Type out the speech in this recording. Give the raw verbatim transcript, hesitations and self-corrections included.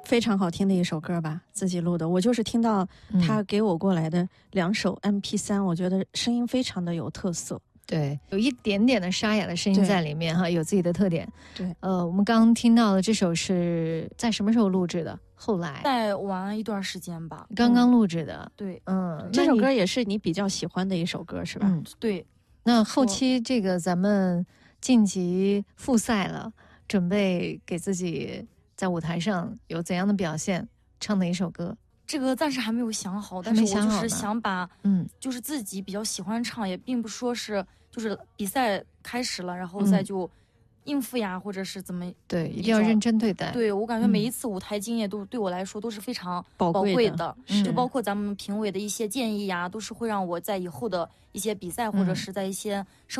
非常好听的一首歌吧，自己录的。我就是听到他给我过来的两首 M P 三、嗯、我觉得声音非常的有特色。 对，有一点点的沙哑的声音在里面哈，有自己的特点。 对， 呃，我们刚刚听到的这首是在什么时候录制的？后来在玩一段时间吧， 刚刚录制的。 嗯、对， 嗯， 这首歌也是你比较喜欢的一首歌是吧？ 嗯，对。 那后期这个咱们晋级复赛了，准备给自己在舞台上有怎样的表现？唱哪一首歌？ 这个暂时还没有想好，但是我就是想把， 嗯， 就是自己比较喜欢唱，也并不说是就是比赛开始了，然后再就应付呀，嗯、或者是怎么， 对，一定要认真对待。 对，我感觉每一次舞台经验都、嗯、对我来说都是非常宝贵的， 贵的嗯、就包括咱们评委的一些建议呀，都是会让我在以后的一些比赛或者是在一些